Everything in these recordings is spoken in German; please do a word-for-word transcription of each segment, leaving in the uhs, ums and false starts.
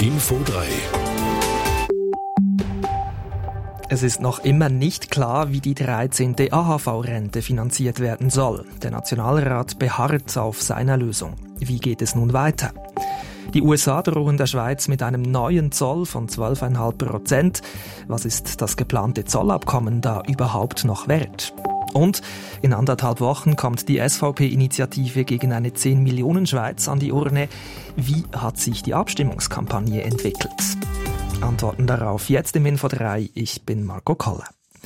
Info drei. Es ist noch immer nicht klar, wie die dreizehnte A H V-Rente finanziert werden soll. Der Nationalrat beharrt auf seiner Lösung. Wie geht es nun weiter? Die U S A drohen der Schweiz mit einem neuen Zoll von zwölf Komma fünf Prozent. Was ist das geplante Zollabkommen da überhaupt noch wert? Und in anderthalb Wochen kommt die S V P-Initiative gegen eine zehn Millionen Schweiz an die Urne. Wie hat sich die Abstimmungskampagne entwickelt? Antworten darauf jetzt im Info drei. Ich bin Marco Koller.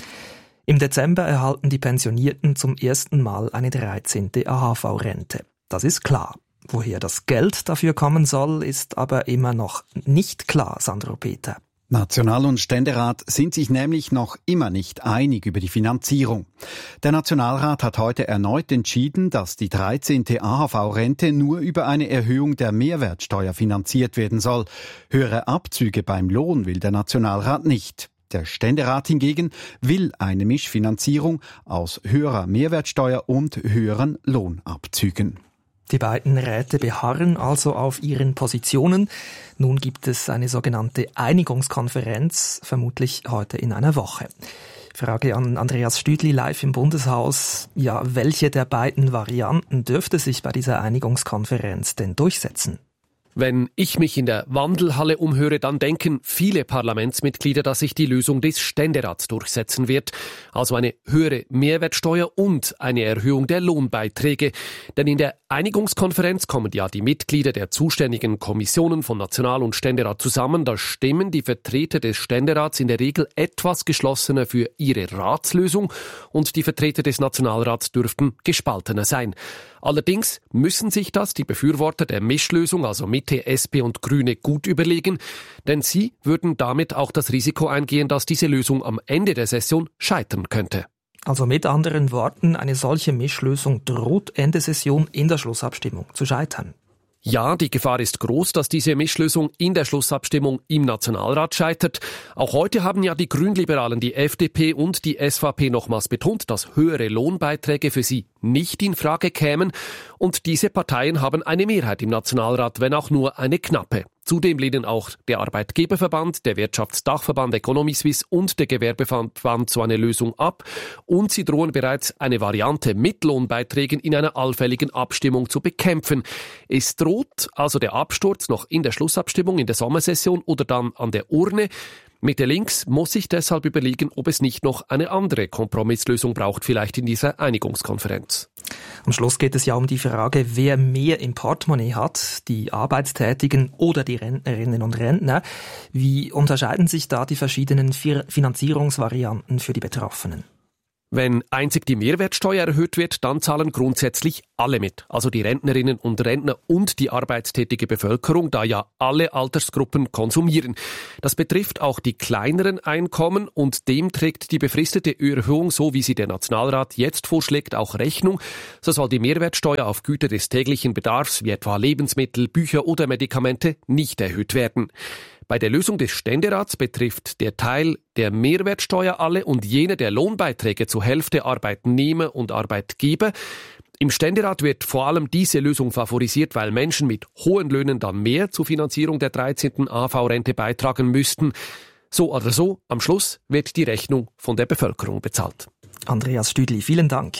Im Dezember erhalten die Pensionierten zum ersten Mal eine dreizehnte A H V-Rente. Das ist klar. Woher das Geld dafür kommen soll, ist aber immer noch nicht klar, Sandro Peter. National- und Ständerat sind sich nämlich noch immer nicht einig über die Finanzierung. Der Nationalrat hat heute erneut entschieden, dass die dreizehnte A H V-Rente nur über eine Erhöhung der Mehrwertsteuer finanziert werden soll. Höhere Abzüge beim Lohn will der Nationalrat nicht. Der Ständerat hingegen will eine Mischfinanzierung aus höherer Mehrwertsteuer und höheren Lohnabzügen. Die beiden Räte beharren also auf ihren Positionen. Nun gibt es eine sogenannte Einigungskonferenz, vermutlich heute in einer Woche. Frage an Andreas Stüdli live im Bundeshaus. Ja, welche der beiden Varianten dürfte sich bei dieser Einigungskonferenz denn durchsetzen? Wenn ich mich in der Wandelhalle umhöre, dann denken viele Parlamentsmitglieder, dass sich die Lösung des Ständerats durchsetzen wird. Also eine höhere Mehrwertsteuer und eine Erhöhung der Lohnbeiträge. Denn in der Einigungskonferenz kommen ja die Mitglieder der zuständigen Kommissionen von National- und Ständerat zusammen. Da stimmen die Vertreter des Ständerats in der Regel etwas geschlossener für ihre Ratslösung und die Vertreter des Nationalrats dürften gespaltener sein. Allerdings müssen sich das die Befürworter der Mischlösung, also Mitte, S P und Grüne, gut überlegen, denn sie würden damit auch das Risiko eingehen, dass diese Lösung am Ende der Session scheitern könnte. Also mit anderen Worten, eine solche Mischlösung droht Ende Session in der Schlussabstimmung zu scheitern. Ja, die Gefahr ist groß, dass diese Mischlösung in der Schlussabstimmung im Nationalrat scheitert. Auch heute haben ja die Grünliberalen, die F D P und die S V P nochmals betont, dass höhere Lohnbeiträge für sie nicht in Frage kämen. Und diese Parteien haben eine Mehrheit im Nationalrat, wenn auch nur eine knappe. Zudem lehnen auch der Arbeitgeberverband, der Wirtschaftsdachverband Economy Suisse und der Gewerbeverband so eine Lösung ab. Und sie drohen bereits, eine Variante mit Lohnbeiträgen in einer allfälligen Abstimmung zu bekämpfen. Es droht also der Absturz noch in der Schlussabstimmung in der Sommersession oder dann an der Urne. Mitte Links muss sich deshalb überlegen, ob es nicht noch eine andere Kompromisslösung braucht, vielleicht in dieser Einigungskonferenz. Am Schluss geht es ja um die Frage, wer mehr im Portemonnaie hat, die Arbeitstätigen oder die Rentnerinnen und Rentner. Wie unterscheiden sich da die verschiedenen Finanzierungsvarianten für die Betroffenen? Wenn einzig die Mehrwertsteuer erhöht wird, dann zahlen grundsätzlich alle mit. Also die Rentnerinnen und Rentner und die arbeitstätige Bevölkerung, da ja alle Altersgruppen konsumieren. Das betrifft auch die kleineren Einkommen und dem trägt die befristete Erhöhung, so wie sie der Nationalrat jetzt vorschlägt, auch Rechnung. So soll die Mehrwertsteuer auf Güter des täglichen Bedarfs, wie etwa Lebensmittel, Bücher oder Medikamente, nicht erhöht werden. Bei der Lösung des Ständerats betrifft der Teil der Mehrwertsteuer alle und jene der Lohnbeiträge zur Hälfte Arbeitnehmer und Arbeitgeber. Im Ständerat wird vor allem diese Lösung favorisiert, weil Menschen mit hohen Löhnen dann mehr zur Finanzierung der dreizehnten A H V-Rente beitragen müssten. So oder so, am Schluss wird die Rechnung von der Bevölkerung bezahlt. Andreas Stüdli, vielen Dank.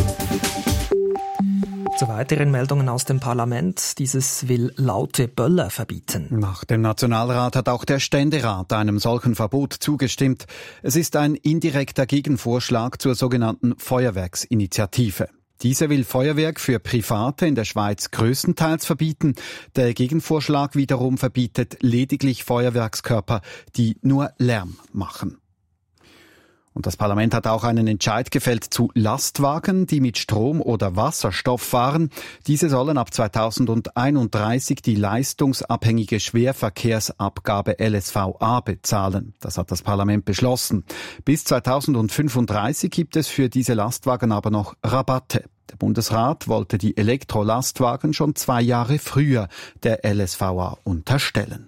Zu weiteren Meldungen aus dem Parlament. Dieses will laute Böller verbieten. Nach dem Nationalrat hat auch der Ständerat einem solchen Verbot zugestimmt. Es ist ein indirekter Gegenvorschlag zur sogenannten Feuerwerksinitiative. Diese will Feuerwerk für Private in der Schweiz größtenteils verbieten. Der Gegenvorschlag wiederum verbietet lediglich Feuerwerkskörper, die nur Lärm machen. Und das Parlament hat auch einen Entscheid gefällt zu Lastwagen, die mit Strom oder Wasserstoff fahren. Diese sollen ab zweitausendeinunddreißig die leistungsabhängige Schwerverkehrsabgabe L S V A bezahlen. Das hat das Parlament beschlossen. Bis zweitausendfünfunddreißig gibt es für diese Lastwagen aber noch Rabatte. Der Bundesrat wollte die Elektrolastwagen schon zwei Jahre früher der L S V A unterstellen.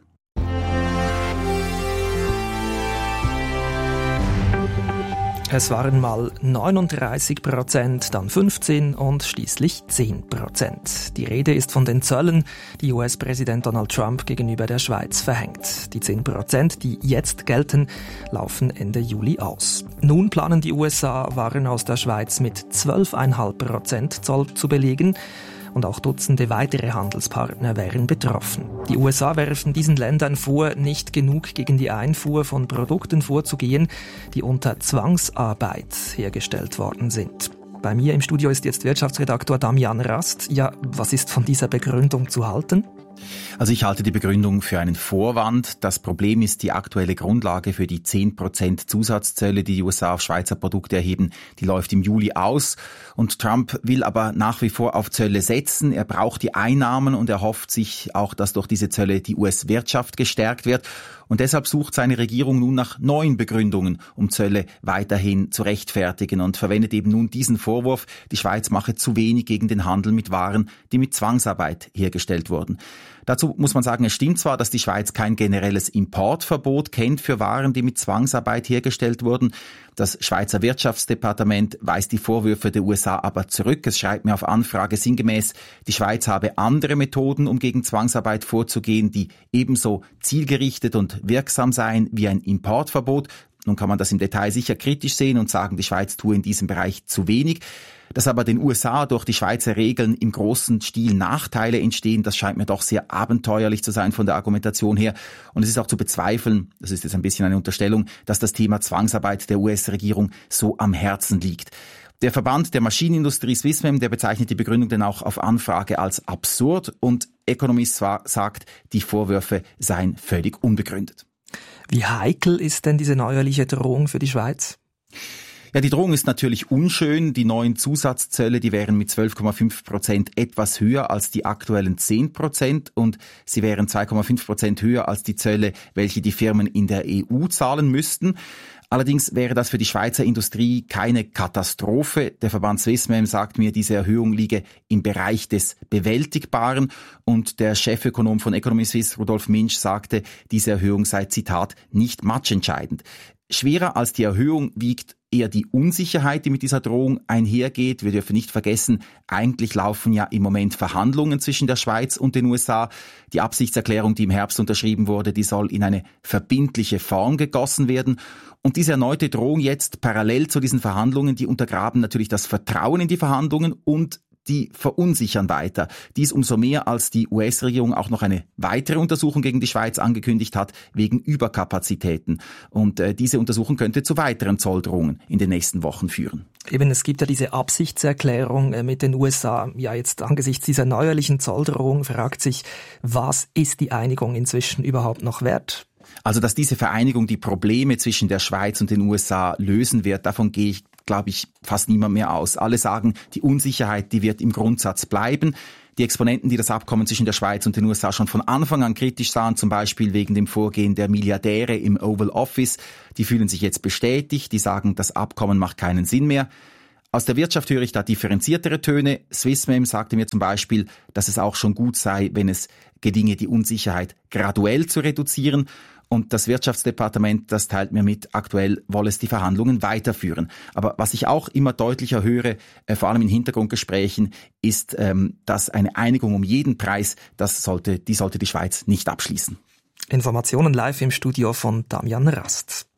Es waren mal neununddreißig Prozent, dann fünfzehn und schließlich zehn Prozent. Die Rede ist von den Zöllen, die U S-Präsident Donald Trump gegenüber der Schweiz verhängt. Die zehn Prozent, die jetzt gelten, laufen Ende Juli aus. Nun planen die U S A, Waren aus der Schweiz mit zwölf Komma fünf Prozent Zoll zu belegen. Und auch Dutzende weitere Handelspartner wären betroffen. Die U S A werfen diesen Ländern vor, nicht genug gegen die Einfuhr von Produkten vorzugehen, die unter Zwangsarbeit hergestellt worden sind. Bei mir im Studio ist jetzt Wirtschaftsredaktor Damian Rast. Ja, was ist von dieser Begründung zu halten? Also ich halte die Begründung für einen Vorwand. Das Problem ist, die aktuelle Grundlage für die zehn Prozent Zusatzzölle, die die U S A auf Schweizer Produkte erheben, die läuft im Juli aus. Und Trump will aber nach wie vor auf Zölle setzen. Er braucht die Einnahmen und er hofft sich auch, dass durch diese Zölle die U S-Wirtschaft gestärkt wird. Und deshalb sucht seine Regierung nun nach neuen Begründungen, um Zölle weiterhin zu rechtfertigen und verwendet eben nun diesen Vorwurf, die Schweiz mache zu wenig gegen den Handel mit Waren, die mit Zwangsarbeit hergestellt wurden. Dazu muss man sagen, es stimmt zwar, dass die Schweiz kein generelles Importverbot kennt für Waren, die mit Zwangsarbeit hergestellt wurden. Das Schweizer Wirtschaftsdepartement weist die Vorwürfe der U S A aber zurück. Es schreibt mir auf Anfrage sinngemäß, die Schweiz habe andere Methoden, um gegen Zwangsarbeit vorzugehen, die ebenso zielgerichtet und wirksam seien wie ein Importverbot. Nun kann man das im Detail sicher kritisch sehen und sagen, die Schweiz tue in diesem Bereich zu wenig. Dass aber den U S A durch die Schweizer Regeln im großen Stil Nachteile entstehen, das scheint mir doch sehr abenteuerlich zu sein von der Argumentation her. Und es ist auch zu bezweifeln, das ist jetzt ein bisschen eine Unterstellung, dass das Thema Zwangsarbeit der U S-Regierung so am Herzen liegt. Der Verband der Maschinenindustrie Swissmem, der bezeichnet die Begründung dann auch auf Anfrage als absurd und Economist sagt, die Vorwürfe seien völlig unbegründet. Wie heikel ist denn diese neuerliche Drohung für die Schweiz? Ja, die Drohung ist natürlich unschön. Die neuen Zusatzzölle, die wären mit zwölf Komma fünf Prozent etwas höher als die aktuellen zehn Prozent und sie wären zwei Komma fünf Prozent höher als die Zölle, welche die Firmen in der E U zahlen müssten. Allerdings wäre das für die Schweizer Industrie keine Katastrophe. Der Verband Swissmem sagt mir, diese Erhöhung liege im Bereich des Bewältigbaren und der Chefökonom von Economy Suisse, Rudolf Minsch, sagte, diese Erhöhung sei, Zitat, nicht matchentscheidend. Schwerer als die Erhöhung wiegt eher die Unsicherheit, die mit dieser Drohung einhergeht. Wir dürfen nicht vergessen, eigentlich laufen ja im Moment Verhandlungen zwischen der Schweiz und den U S A. Die Absichtserklärung, die im Herbst unterschrieben wurde, die soll in eine verbindliche Form gegossen werden. Und diese erneute Drohung jetzt parallel zu diesen Verhandlungen, die untergraben natürlich das Vertrauen in die Verhandlungen und die verunsichern weiter. Dies umso mehr, als die U S-Regierung auch noch eine weitere Untersuchung gegen die Schweiz angekündigt hat, wegen Überkapazitäten. Und äh, diese Untersuchung könnte zu weiteren Zolldrohungen in den nächsten Wochen führen. Eben, es gibt ja diese Absichtserklärung äh, mit den U S A. Ja, jetzt angesichts dieser neuerlichen Zolldrohung fragt sich, was ist die Einigung inzwischen überhaupt noch wert? Also, dass diese Vereinigung die Probleme zwischen der Schweiz und den U S A lösen wird, davon gehe ich, glaube ich, fast niemand mehr aus. Alle sagen, die Unsicherheit, die wird im Grundsatz bleiben. Die Exponenten, die das Abkommen zwischen der Schweiz und den U S A schon von Anfang an kritisch sahen, zum Beispiel wegen dem Vorgehen der Milliardäre im Oval Office, die fühlen sich jetzt bestätigt, die sagen, das Abkommen macht keinen Sinn mehr. Aus der Wirtschaft höre ich da differenziertere Töne. Swissmem sagte mir zum Beispiel, dass es auch schon gut sei, wenn es gelinge, die Unsicherheit graduell zu reduzieren. Und das Wirtschaftsdepartement, das teilt mir mit, aktuell wolle es die Verhandlungen weiterführen. Aber was ich auch immer deutlicher höre, äh, vor allem in Hintergrundgesprächen, ist, ähm, dass eine Einigung um jeden Preis, das sollte, die sollte die Schweiz nicht abschließen. Informationen live im Studio von Damian Rast.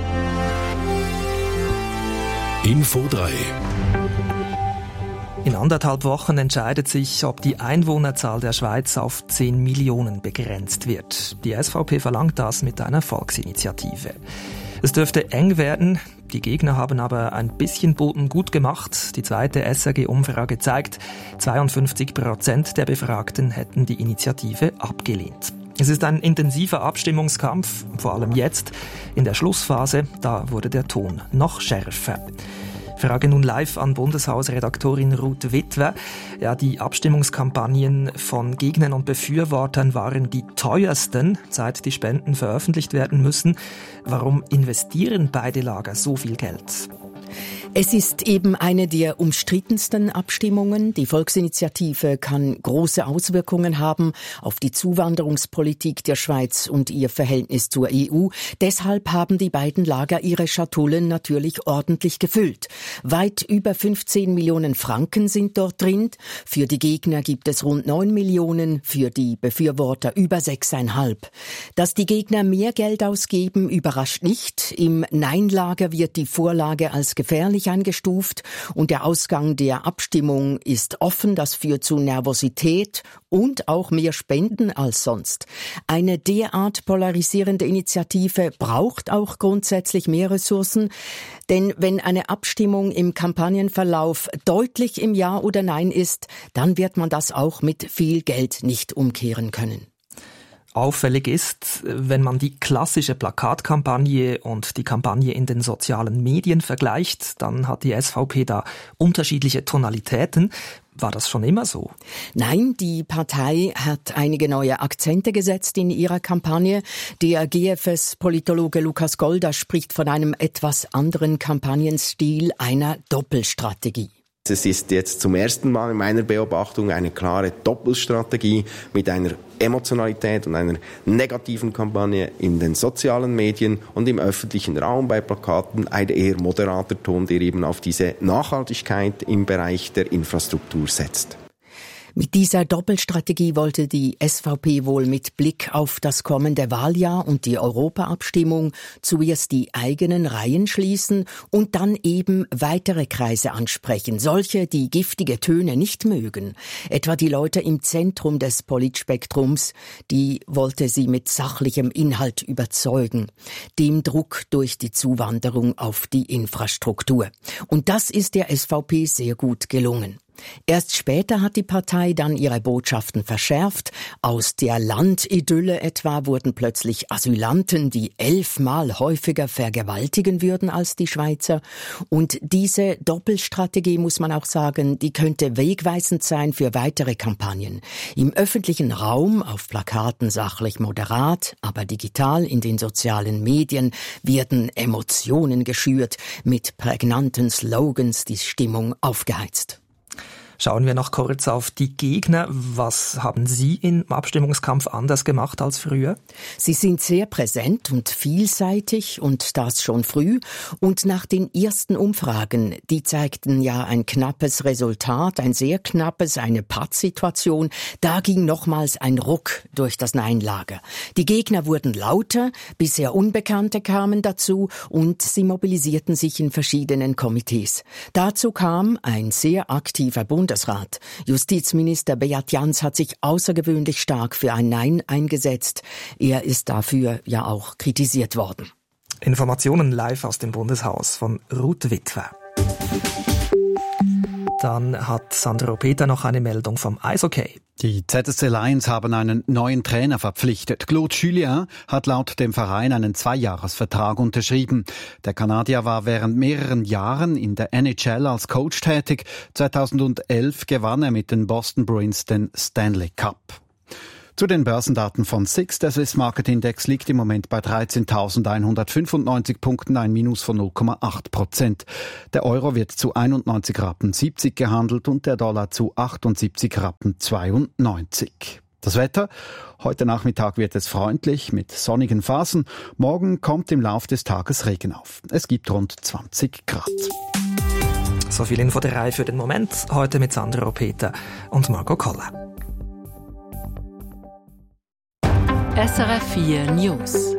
Info drei. In anderthalb Wochen entscheidet sich, ob die Einwohnerzahl der Schweiz auf zehn Millionen begrenzt wird. Die S V P verlangt das mit einer Volksinitiative. Es dürfte eng werden. Die Gegner haben aber ein bisschen Boden gut gemacht. Die zweite S R G-Umfrage zeigt, zweiundfünfzig Prozent der Befragten hätten die Initiative abgelehnt. Es ist ein intensiver Abstimmungskampf, vor allem jetzt in der Schlussphase. Da wurde der Ton noch schärfer. Frage nun live an Bundeshausredaktorin Ruth Witwer. Ja, die Abstimmungskampagnen von Gegnern und Befürwortern waren die teuersten, seit die Spenden veröffentlicht werden müssen. Warum investieren beide Lager so viel Geld? Es ist eben eine der umstrittensten Abstimmungen. Die Volksinitiative kann große Auswirkungen haben auf die Zuwanderungspolitik der Schweiz und ihr Verhältnis zur E U. Deshalb haben die beiden Lager ihre Schatullen natürlich ordentlich gefüllt. Weit über fünfzehn Millionen Franken sind dort drin. Für die Gegner gibt es rund neun Millionen, für die Befürworter über sechseinhalb. Dass die Gegner mehr Geld ausgeben, überrascht nicht. Im Nein-Lager wird die Vorlage als gefährlich eingestuft und der Ausgang der Abstimmung ist offen. Das führt zu Nervosität und auch mehr Spenden als sonst. Eine derart polarisierende Initiative braucht auch grundsätzlich mehr Ressourcen, denn wenn eine Abstimmung im Kampagnenverlauf deutlich im Ja oder Nein ist, dann wird man das auch mit viel Geld nicht umkehren können. Auffällig ist, wenn man die klassische Plakatkampagne und die Kampagne in den sozialen Medien vergleicht, dann hat die S V P da unterschiedliche Tonalitäten. War das schon immer so? Nein, die Partei hat einige neue Akzente gesetzt in ihrer Kampagne. Der G F S-Politologe Lukas Golder spricht von einem etwas anderen Kampagnenstil, einer Doppelstrategie. Es ist jetzt zum ersten Mal in meiner Beobachtung eine klare Doppelstrategie mit einer Emotionalität und einer negativen Kampagne in den sozialen Medien und im öffentlichen Raum bei Plakaten ein eher moderater Ton, der eben auf diese Nachhaltigkeit im Bereich der Infrastruktur setzt. Mit dieser Doppelstrategie wollte die S V P wohl mit Blick auf das kommende Wahljahr und die Europaabstimmung zuerst die eigenen Reihen schließen und dann eben weitere Kreise ansprechen, solche, die giftige Töne nicht mögen. Etwa die Leute im Zentrum des Politspektrums, die wollte sie mit sachlichem Inhalt überzeugen, dem Druck durch die Zuwanderung auf die Infrastruktur. Und das ist der S V P sehr gut gelungen. Erst später hat die Partei dann ihre Botschaften verschärft. Aus der Landidylle etwa wurden plötzlich Asylanten, die elfmal häufiger vergewaltigen würden als die Schweizer. Und diese Doppelstrategie, muss man auch sagen, die könnte wegweisend sein für weitere Kampagnen. Im öffentlichen Raum, auf Plakaten sachlich moderat, aber digital in den sozialen Medien werden Emotionen geschürt, mit prägnanten Slogans die Stimmung aufgeheizt. Schauen wir noch kurz auf die Gegner. Was haben Sie im Abstimmungskampf anders gemacht als früher? Sie sind sehr präsent und vielseitig und das schon früh. Und nach den ersten Umfragen, die zeigten ja ein knappes Resultat, ein sehr knappes, eine Pattsituation, da ging nochmals ein Ruck durch das Nein-Lager. Die Gegner wurden lauter, bisher Unbekannte kamen dazu und sie mobilisierten sich in verschiedenen Komitees. Dazu kam ein sehr aktiver Bundesrat. Justizminister Beat Jans hat sich außergewöhnlich stark für ein Nein eingesetzt. Er ist dafür ja auch kritisiert worden. Informationen live aus dem Bundeshaus von Ruth Witwer. Dann hat Sandro Peter noch eine Meldung vom Eishockey. Die Z S C Lions haben einen neuen Trainer verpflichtet. Claude Julien hat laut dem Verein einen Zweijahresvertrag unterschrieben. Der Kanadier war während mehreren Jahren in der N H L als Coach tätig. zweitausendelf gewann er mit den Boston Bruins den Stanley Cup. Zu den Börsendaten von S I X. Der Swiss Market Index liegt im Moment bei dreizehntausendeinhundertfünfundneunzig Punkten, ein Minus von null Komma acht Prozent. Der Euro wird zu einundneunzig Rappen siebzig gehandelt und der Dollar zu achtundsiebzig Rappen zweiundneunzig. Das Wetter? Heute Nachmittag wird es freundlich mit sonnigen Phasen. Morgen kommt im Lauf des Tages Regen auf. Es gibt rund zwanzig Grad. So viel Info der Reihe für den Moment. Heute mit Sandro Peter und Margot Koller. S R F vier News.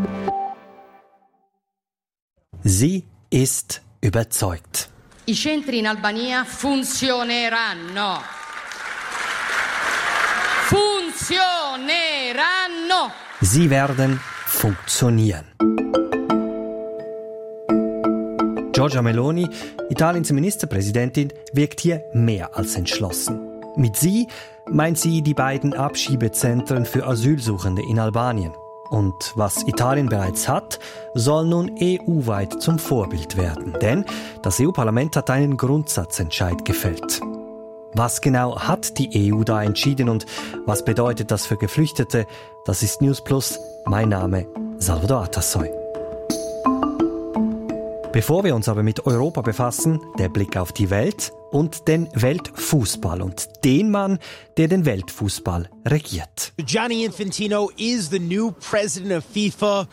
Sie ist überzeugt. I centri in Albania funzioneranno. Funzioneranno. Sie werden funktionieren. Giorgia Meloni, Italiens Ministerpräsidentin, wirkt hier mehr als entschlossen. Mit sie meint sie die beiden Abschiebezentren für Asylsuchende in Albanien. Und was Italien bereits hat, soll nun E U-weit zum Vorbild werden. Denn das E U-Parlament hat einen Grundsatzentscheid gefällt. Was genau hat die E U da entschieden und was bedeutet das für Geflüchtete? Das ist News Plus. Mein Name Salvador Atassoy. Bevor wir uns aber mit Europa befassen, der Blick auf die Welt und den Weltfußball und den Mann, der den Weltfußball regiert. Gianni Infantino is the new president of FIFA.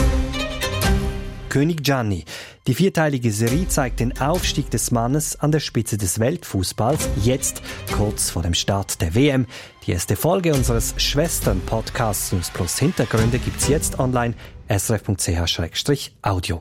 König Gianni. Die vierteilige Serie zeigt den Aufstieg des Mannes an der Spitze des Weltfußballs, jetzt kurz vor dem Start der W M. Die erste Folge unseres Schwestern-Podcasts News Plus Hintergründe gibt's jetzt online, s r f punkt c h slash audio.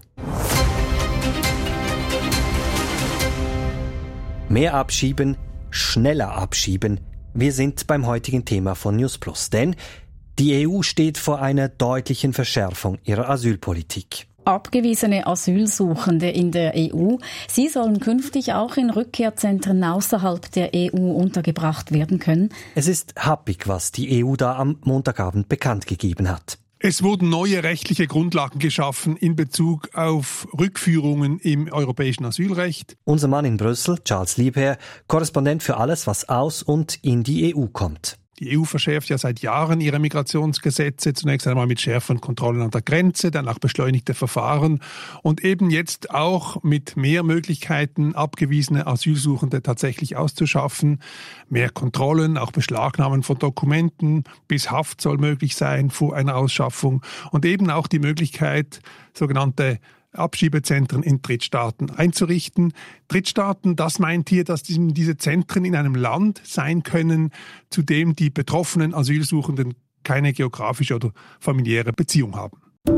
Mehr abschieben, schneller abschieben. Wir sind beim heutigen Thema von News Plus, denn die E U steht vor einer deutlichen Verschärfung ihrer Asylpolitik. Abgewiesene Asylsuchende in der E U, sie sollen künftig auch in Rückkehrzentren außerhalb der E U untergebracht werden können. Es ist happig, was die E U da am Montagabend bekannt gegeben hat. Es wurden neue rechtliche Grundlagen geschaffen in Bezug auf Rückführungen im europäischen Asylrecht. Unser Mann in Brüssel, Charles Liebherr, Korrespondent für alles, was aus und in die E U kommt. Die E U verschärft ja seit Jahren ihre Migrationsgesetze, zunächst einmal mit schärferen Kontrollen an der Grenze, dann auch beschleunigte Verfahren und eben jetzt auch mit mehr Möglichkeiten, abgewiesene Asylsuchende tatsächlich auszuschaffen. Mehr Kontrollen, auch Beschlagnahmen von Dokumenten, bis Haft soll möglich sein vor einer Ausschaffung und eben auch die Möglichkeit, sogenannte Abschiebezentren in Drittstaaten einzurichten. Drittstaaten, das meint hier, dass diese Zentren in einem Land sein können, zu dem die betroffenen Asylsuchenden keine geografische oder familiäre Beziehung haben.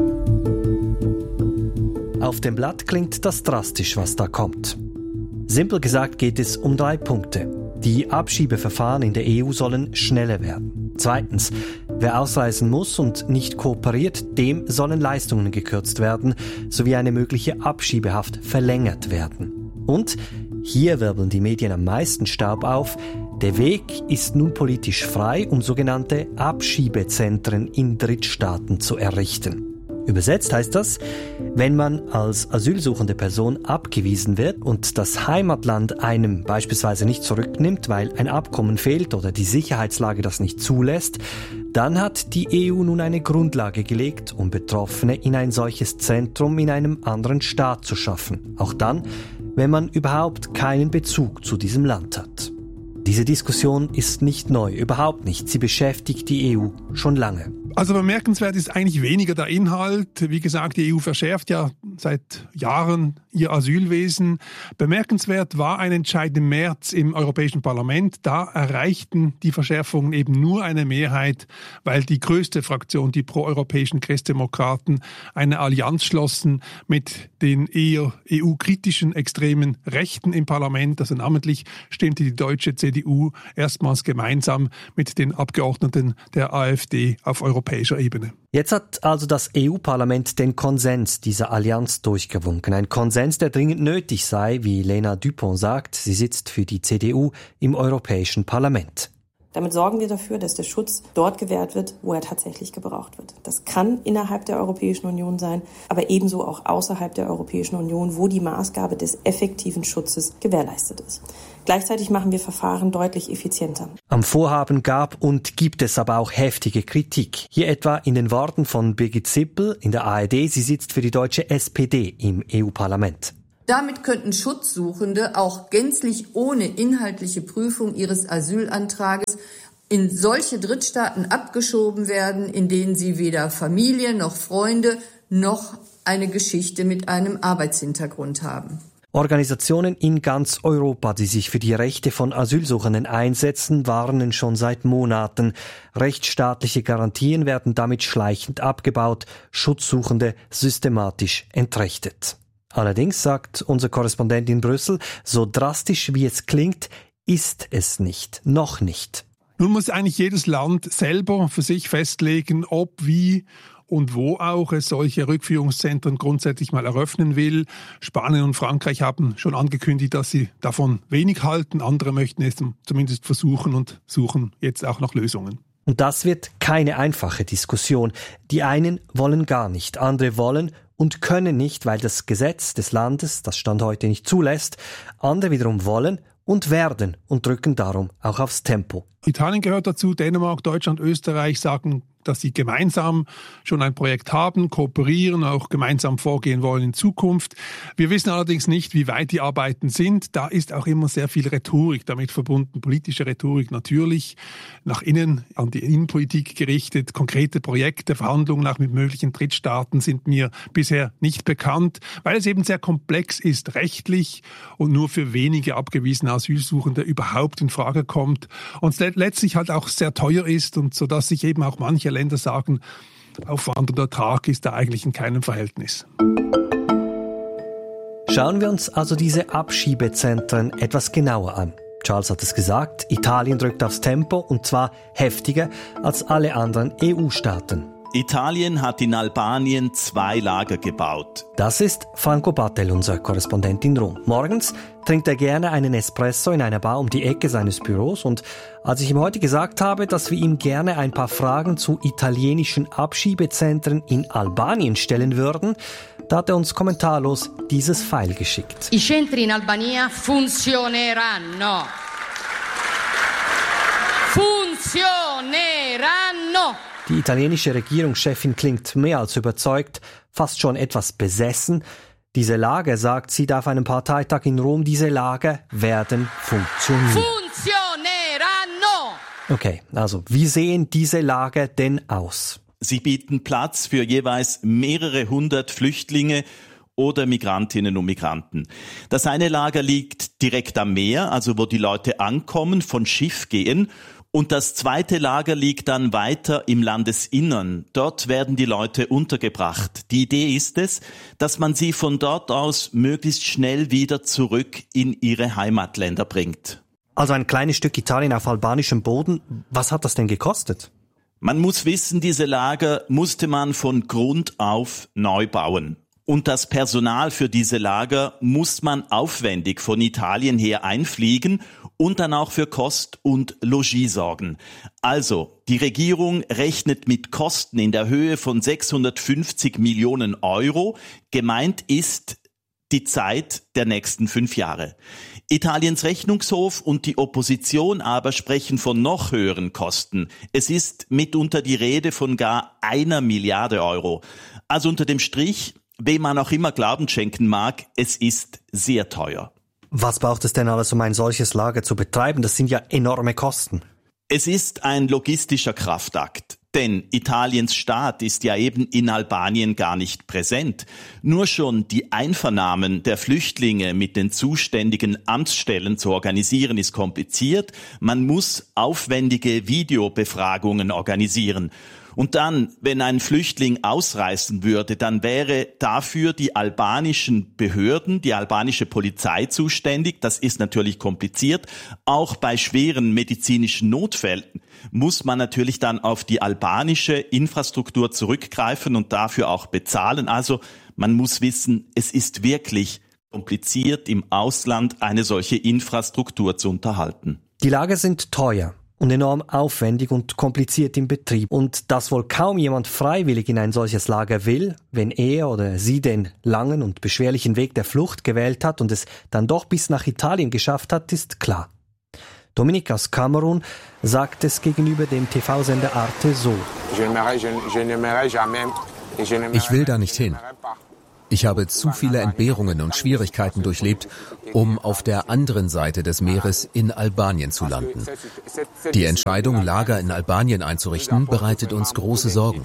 Auf dem Blatt klingt das drastisch, was da kommt. Simpel gesagt geht es um drei Punkte. Die Abschiebeverfahren in der E U sollen schneller werden. Zweitens, wer ausreisen muss und nicht kooperiert, dem sollen Leistungen gekürzt werden, sowie eine mögliche Abschiebehaft verlängert werden. Und, hier wirbeln die Medien am meisten Staub auf, der Weg ist nun politisch frei, um sogenannte Abschiebezentren in Drittstaaten zu errichten. Übersetzt heißt das, wenn man als asylsuchende Person abgewiesen wird und das Heimatland einem beispielsweise nicht zurücknimmt, weil ein Abkommen fehlt oder die Sicherheitslage das nicht zulässt, dann hat die E U nun eine Grundlage gelegt, um Betroffene in ein solches Zentrum in einem anderen Staat zu schaffen. Auch dann, wenn man überhaupt keinen Bezug zu diesem Land hat. Diese Diskussion ist nicht neu, überhaupt nicht. Sie beschäftigt die E U schon lange. Also bemerkenswert ist eigentlich weniger der Inhalt. Wie gesagt, die E U verschärft ja seit Jahren ihr Asylwesen. Bemerkenswert war ein Entscheid im März im Europäischen Parlament. Da erreichten die Verschärfungen eben nur eine Mehrheit, weil die größte Fraktion, die proeuropäischen Christdemokraten, eine Allianz schlossen mit den eher E U-kritischen extremen Rechten im Parlament. Also namentlich stimmte die deutsche C D U erstmals gemeinsam mit den Abgeordneten der AfD auf europäischer Ebene. Jetzt hat also das E U-Parlament den Konsens dieser Allianz durchgewunken. Ein Konsens, der dringend nötig sei, wie Lena Dupont sagt. Sie sitzt für die C D U im Europäischen Parlament. Damit sorgen wir dafür, dass der Schutz dort gewährt wird, wo er tatsächlich gebraucht wird. Das kann innerhalb der Europäischen Union sein, aber ebenso auch außerhalb der Europäischen Union, wo die Maßgabe des effektiven Schutzes gewährleistet ist. Gleichzeitig machen wir Verfahren deutlich effizienter. Am Vorhaben gab und gibt es aber auch heftige Kritik. Hier etwa in den Worten von Birgit Sippel in der A R D. Sie sitzt für die deutsche S P D im E U-Parlament. Damit könnten Schutzsuchende auch gänzlich ohne inhaltliche Prüfung ihres Asylantrages in solche Drittstaaten abgeschoben werden, in denen sie weder Familie noch Freunde noch eine Geschichte mit einem Arbeitshintergrund haben. Organisationen in ganz Europa, die sich für die Rechte von Asylsuchenden einsetzen, warnen schon seit Monaten. Rechtsstaatliche Garantien werden damit schleichend abgebaut, Schutzsuchende systematisch entrechtet. Allerdings, sagt unser Korrespondent in Brüssel, so drastisch wie es klingt, ist es nicht. Noch nicht. Nun muss eigentlich jedes Land selber für sich festlegen, ob, wie und wo auch es solche Rückführungszentren grundsätzlich mal eröffnen will. Spanien und Frankreich haben schon angekündigt, dass sie davon wenig halten. Andere möchten es zumindest versuchen und suchen jetzt auch nach Lösungen. Und das wird keine einfache Diskussion. Die einen wollen gar nicht, andere wollen und können nicht, weil das Gesetz des Landes das Stand heute nicht zulässt. Andere wiederum wollen und werden und drücken darum auch aufs Tempo. Italien gehört dazu, Dänemark, Deutschland, Österreich sagen dass sie gemeinsam schon ein Projekt haben, kooperieren, auch gemeinsam vorgehen wollen in Zukunft. Wir wissen allerdings nicht, wie weit die Arbeiten sind. Da ist auch immer sehr viel Rhetorik damit verbunden, politische Rhetorik natürlich, nach innen, an die Innenpolitik gerichtet. Konkrete Projekte, Verhandlungen auch mit möglichen Drittstaaten sind mir bisher nicht bekannt, weil es eben sehr komplex ist, rechtlich und nur für wenige abgewiesene Asylsuchende überhaupt in Frage kommt und letztlich halt auch sehr teuer ist und so dass sich eben auch manche Länder sagen, Aufwand und Ertrag ist da eigentlich in keinem Verhältnis. Schauen wir uns also diese Abschiebezentren etwas genauer an. Charles hat es gesagt, Italien drückt aufs Tempo und zwar heftiger als alle anderen E U-Staaten. Italien hat in Albanien zwei Lager gebaut. Das ist Franco Battel, unser Korrespondent in Rom. Morgens trinkt er gerne einen Espresso in einer Bar um die Ecke seines Büros und als ich ihm heute gesagt habe, dass wir ihm gerne ein paar Fragen zu italienischen Abschiebezentren in Albanien stellen würden, da hat er uns kommentarlos dieses File geschickt. I centri in Albania funzioneranno. Funzioneranno. Die italienische Regierungschefin klingt mehr als überzeugt, fast schon etwas besessen. Diese Lager, sagt sie da auf einem Parteitag in Rom, diese Lager werden funktionieren. Funzioneranno! Okay, also wie sehen diese Lager denn aus? Sie bieten Platz für jeweils mehrere hundert Flüchtlinge oder Migrantinnen und Migranten. Das eine Lager liegt direkt am Meer, also wo die Leute ankommen, von Schiff gehen. Und das zweite Lager liegt dann weiter im Landesinnern. Dort werden die Leute untergebracht. Die Idee ist es, dass man sie von dort aus möglichst schnell wieder zurück in ihre Heimatländer bringt. Also ein kleines Stück Italien auf albanischem Boden. Was hat das denn gekostet? Man muss wissen, diese Lager musste man von Grund auf neu bauen. Und das Personal für diese Lager muss man aufwendig von Italien her einfliegen und dann auch für Kost und Logis sorgen. Also, die Regierung rechnet mit Kosten in der Höhe von sechshundertfünfzig Millionen Euro. Gemeint ist die Zeit der nächsten fünf Jahre. Italiens Rechnungshof und die Opposition aber sprechen von noch höheren Kosten. Es ist mitunter die Rede von gar einer Milliarde Euro. Also unter dem Strich, wem man auch immer Glauben schenken mag, es ist sehr teuer. Was braucht es denn alles, um ein solches Lager zu betreiben? Das sind ja enorme Kosten. Es ist ein logistischer Kraftakt. Denn Italiens Staat ist ja eben in Albanien gar nicht präsent. Nur schon die Einvernahmen der Flüchtlinge mit den zuständigen Amtsstellen zu organisieren ist kompliziert. Man muss aufwendige Videobefragungen organisieren. Und dann, wenn ein Flüchtling ausreisen würde, dann wäre dafür die albanischen Behörden, die albanische Polizei zuständig. Das ist natürlich kompliziert. Auch bei schweren medizinischen Notfällen muss man natürlich dann auf die albanische Infrastruktur zurückgreifen und dafür auch bezahlen. Also man muss wissen, es ist wirklich kompliziert, im Ausland eine solche Infrastruktur zu unterhalten. Die Lager sind teuer und enorm aufwendig und kompliziert im Betrieb. Und dass wohl kaum jemand freiwillig in ein solches Lager will, wenn er oder sie den langen und beschwerlichen Weg der Flucht gewählt hat und es dann doch bis nach Italien geschafft hat, ist klar. Dominik aus Kamerun sagt es gegenüber dem T V-Sender Arte so. Ich will da nicht hin. Ich habe zu viele Entbehrungen und Schwierigkeiten durchlebt, um auf der anderen Seite des Meeres in Albanien zu landen. Die Entscheidung, Lager in Albanien einzurichten, bereitet uns große Sorgen.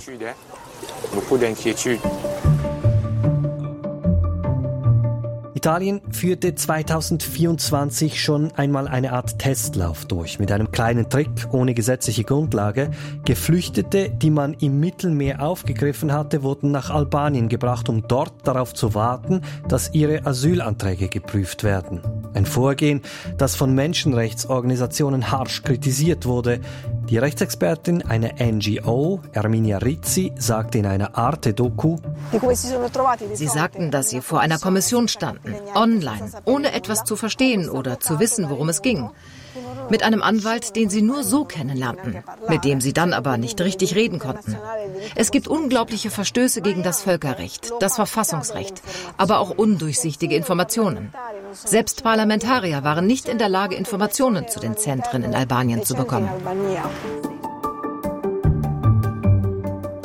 Italien führte zweitausendvierundzwanzig schon einmal eine Art Testlauf durch, mit einem kleinen Trick ohne gesetzliche Grundlage. Geflüchtete, die man im Mittelmeer aufgegriffen hatte, wurden nach Albanien gebracht, um dort darauf zu warten, dass ihre Asylanträge geprüft werden. Ein Vorgehen, das von Menschenrechtsorganisationen harsch kritisiert wurde. Die Rechtsexpertin einer N G O, Erminia Rizzi, sagte in einer Arte-Doku: Sie sagten, dass sie vor einer Kommission standen, online, ohne etwas zu verstehen oder zu wissen, worum es ging. Mit einem Anwalt, den sie nur so kennenlernten, mit dem sie dann aber nicht richtig reden konnten. Es gibt unglaubliche Verstöße gegen das Völkerrecht, das Verfassungsrecht, aber auch undurchsichtige Informationen. Selbst Parlamentarier waren nicht in der Lage, Informationen zu den Zentren in Albanien zu bekommen.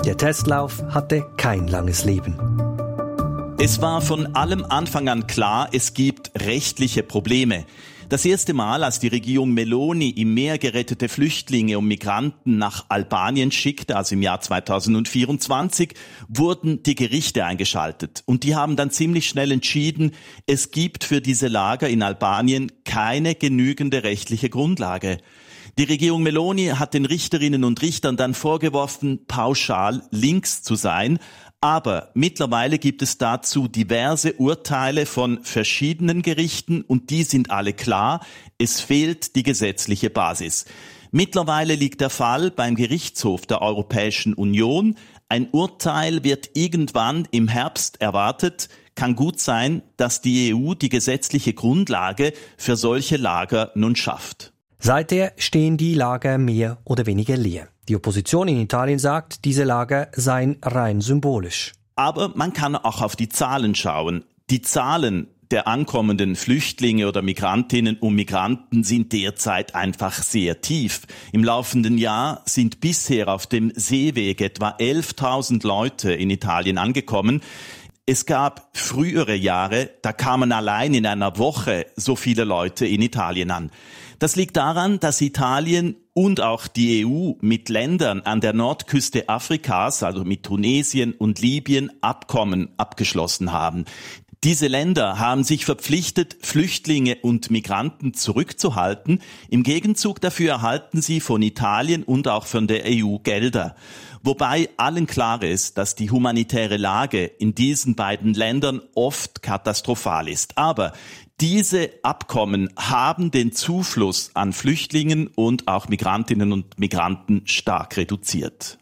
Der Testlauf hatte kein langes Leben. Es war von allem Anfang an klar, es gibt rechtliche Probleme. Das erste Mal, als die Regierung Meloni im Meer gerettete Flüchtlinge und Migranten nach Albanien schickte, also im Jahr zweitausendvierundzwanzig, wurden die Gerichte eingeschaltet. Und die haben dann ziemlich schnell entschieden, es gibt für diese Lager in Albanien keine genügende rechtliche Grundlage. Die Regierung Meloni hat den Richterinnen und Richtern dann vorgeworfen, pauschal links zu sein. Aber mittlerweile gibt es dazu diverse Urteile von verschiedenen Gerichten und die sind alle klar, es fehlt die gesetzliche Basis. Mittlerweile liegt der Fall beim Gerichtshof der Europäischen Union. Ein Urteil wird irgendwann im Herbst erwartet. Kann gut sein, dass die E U die gesetzliche Grundlage für solche Lager nun schafft. Seither stehen die Lager mehr oder weniger leer. Die Opposition in Italien sagt, diese Lager seien rein symbolisch. Aber man kann auch auf die Zahlen schauen. Die Zahlen der ankommenden Flüchtlinge oder Migrantinnen und Migranten sind derzeit einfach sehr tief. Im laufenden Jahr sind bisher auf dem Seeweg etwa elftausend Leute in Italien angekommen. Es gab frühere Jahre, da kamen allein in einer Woche so viele Leute in Italien an. Das liegt daran, dass Italien und auch die E U mit Ländern an der Nordküste Afrikas, also mit Tunesien und Libyen, Abkommen abgeschlossen haben. Diese Länder haben sich verpflichtet, Flüchtlinge und Migranten zurückzuhalten. Im Gegenzug dafür erhalten sie von Italien und auch von der E U Gelder. Wobei allen klar ist, dass die humanitäre Lage in diesen beiden Ländern oft katastrophal ist. Aber diese Abkommen haben den Zufluss an Flüchtlingen und auch Migrantinnen und Migranten stark reduziert.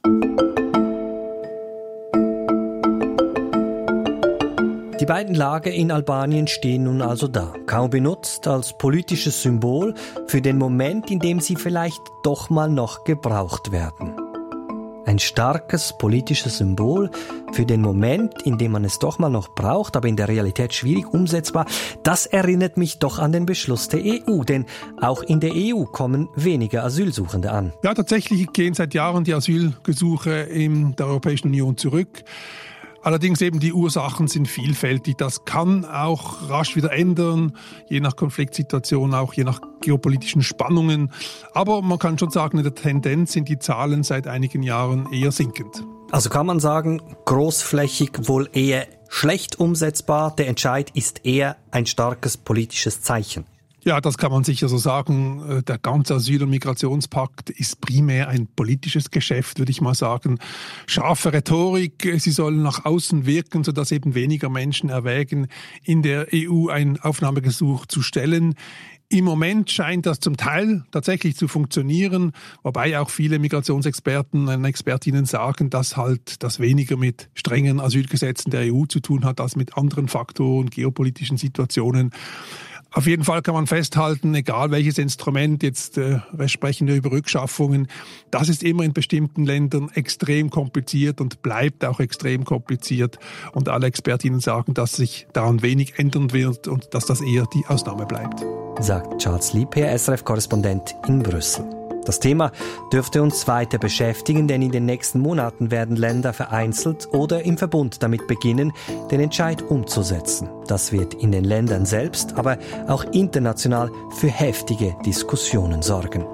Die beiden Lager in Albanien stehen nun also da, kaum benutzt als politisches Symbol für den Moment, in dem sie vielleicht doch mal noch gebraucht werden. Ein starkes politisches Symbol für den Moment, in dem man es doch mal noch braucht, aber in der Realität schwierig umsetzbar. Das erinnert mich doch an den Beschluss der E U, denn auch in der E U kommen weniger Asylsuchende an. Ja, tatsächlich gehen seit Jahren die Asylgesuche in der Europäischen Union zurück. Allerdings eben die Ursachen sind vielfältig. Das kann auch rasch wieder ändern, je nach Konfliktsituation, auch je nach geopolitischen Spannungen. Aber man kann schon sagen, in der Tendenz sind die Zahlen seit einigen Jahren eher sinkend. Also kann man sagen, großflächig wohl eher schlecht umsetzbar. Der Entscheid ist eher ein starkes politisches Zeichen. Ja, das kann man sicher so sagen. Der ganze Asyl- und Migrationspakt ist primär ein politisches Geschäft, würde ich mal sagen. Scharfe Rhetorik, sie sollen nach außen wirken, sodass eben weniger Menschen erwägen, in der E U ein Aufnahmegesuch zu stellen. Im Moment scheint das zum Teil tatsächlich zu funktionieren, wobei auch viele Migrationsexperten und Expertinnen sagen, dass halt das weniger mit strengen Asylgesetzen der E U zu tun hat, als mit anderen Faktoren, geopolitischen Situationen. Auf jeden Fall kann man festhalten, egal welches Instrument, jetzt äh, wir sprechen wir über Rückschaffungen, das ist immer in bestimmten Ländern extrem kompliziert und bleibt auch extrem kompliziert. Und alle Expertinnen sagen, dass sich daran wenig ändern wird und dass das eher die Ausnahme bleibt. Sagt Charles Liebherr, S R F-Korrespondent in Brüssel. Das Thema dürfte uns weiter beschäftigen, denn in den nächsten Monaten werden Länder vereinzelt oder im Verbund damit beginnen, den Entscheid umzusetzen. Das wird in den Ländern selbst, aber auch international für heftige Diskussionen sorgen.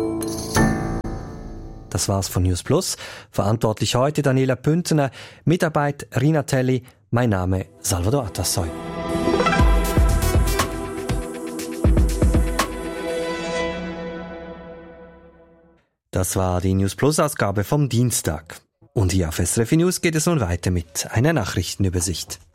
Das war's von News Plus. Verantwortlich heute Daniela Püntener, Mitarbeit Rina Telli, mein Name Salvador Atassoy. Das war die News Plus Ausgabe vom Dienstag. Und hier auf S R F News geht es nun weiter mit einer Nachrichtenübersicht.